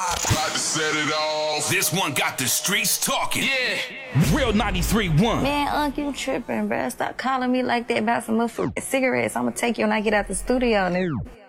About to set it off. This one got the streets talking. Yeah. Real 93.1. Man, Unc, you tripping, bruh. Stop calling me like that about some motherfucking cigarettes. I'm gonna take you when I get out the studio, nigga.